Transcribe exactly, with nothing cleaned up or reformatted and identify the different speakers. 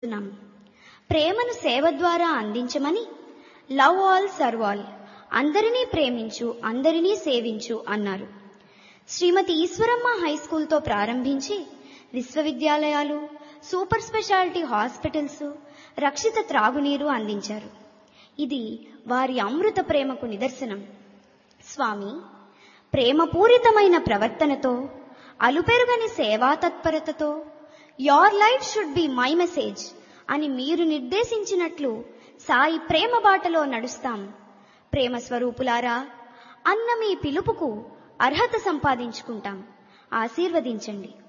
Speaker 1: చేస్తున్నాం. ప్రేమను సేవ ద్వారా అందించమని లవ్ ఆల్ సర్వ్ ఆల్, అందరినీ ప్రేమించు అందరినీ సేవించు అన్నారు. శ్రీమతి ఈశ్వరమ్మ హై స్కూల్తో ప్రారంభించి విశ్వవిద్యాలయాలు, సూపర్ స్పెషాలిటీ హాస్పిటల్స్, రక్షిత త్రాగునీరు అందించారు. ఇది వారి అమృత ప్రేమకు నిదర్శనం. స్వామి, ప్రేమపూరితమైన ప్రవర్తనతో, అలుపెరుగని సేవా తత్పరతతో your life should be my message అని మీరు నిర్దేశించినట్లు సాయి ప్రేమ బాటలో నడుస్తాం. ప్రేమ స్వరూపులారా, అన్న మీ పిలుపుకు అర్హత సంపాదించుకుంటాం. ఆశీర్వదించండి.